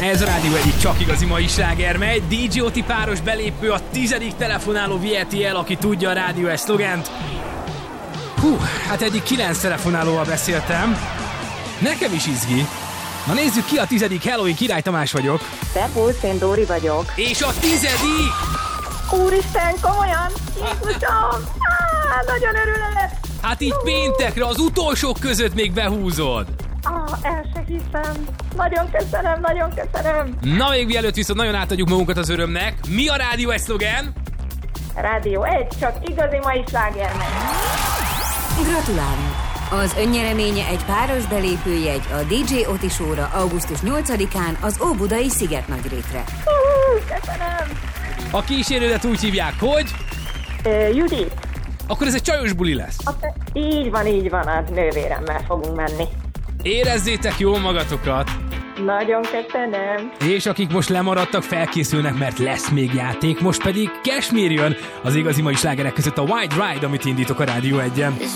Ez a rádió egyik csak igazi mai sláger, megy. DJ Oti páros belépő, a 10. telefonáló viheti el, aki tudja a rádió egy szlogent. Hát eddig 9 telefonálóval beszéltem. Nekem is izgi. Na nézzük ki a 10. Halloween, Király Tamás vagyok. Szervusz, én Dóri vagyok. És a 10. Úristen, komolyan! Jézusom! Nagyon örülök! Hát így péntekre az utolsók között még behúzod. El se hiszem. Nagyon köszönöm, nagyon köszönöm. Na még mielőtt viszont nagyon átadjuk magunkat az örömnek. Mi a rádió egy szlogen? Rádió 1, csak igazi mai sláger megy. Gratulálunk! Az önnyereménye egy páros belépőjegy a DJ Oti Show-ra augusztus 8-án az Óbudai Szigetnagyrétre. Köszönöm. A kísérődet úgy hívják, hogy? Judit. Akkor ez egy csajos buli lesz. Így van, a nővéremmel fogunk menni. Érezzétek jól magatokat. Nagyon köszönöm. És akik most lemaradtak, felkészülnek, mert lesz még játék. Most pedig Cashmere jön az igazi mai slágerek között, a White Ride, amit indítok a Rádió 1-en.